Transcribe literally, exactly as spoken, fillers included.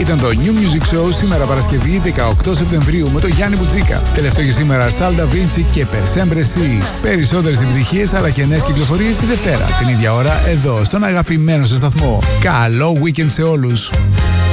Ήταν το New Music Show σήμερα Παρασκευή δεκαοκτώ Σεπτεμβρίου με το Γιάννη Μπουτζίκα. Τελευταίο για σήμερα Salda Vinci και Per Sempre Si. Περισσότερες επιτυχίες αλλά και νέες κυκλοφορίες τη Δευτέρα. Την ίδια ώρα εδώ στον αγαπημένο σας σταθμό. Καλό weekend σε όλους!